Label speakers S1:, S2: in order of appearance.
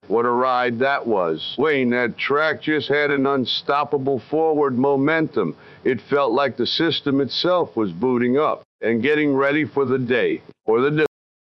S1: What a ride that was. Wayne, that track just had an unstoppable forward momentum. It felt like the system itself was booting up and getting ready for the day, or the